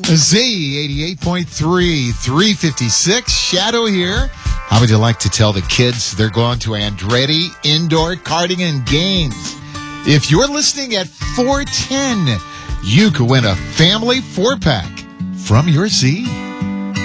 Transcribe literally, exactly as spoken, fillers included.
Z eighty-eight point three, three fifty-six. Shadow here. How would you like to tell the kids they're going to Andretti Indoor Karting and Games? If you're listening at four ten, you could win a family four-pack from your Z.